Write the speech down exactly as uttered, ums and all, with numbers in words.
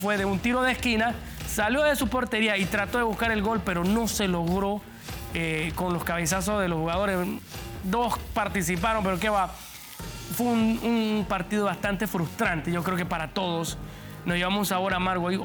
fue de un tiro de esquina, salió de su portería y trató de buscar el gol, pero no se logró eh, con los cabezazos de los jugadores. Dos participaron, pero qué va. Fue un, un partido bastante frustrante, yo creo que para todos. Nos llevamos un sabor amargo.